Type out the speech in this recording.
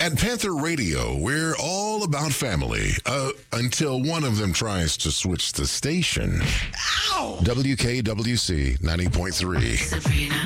At Panther Radio, we're all about family until one of them tries to switch the station. Ow! WKWC 90.3.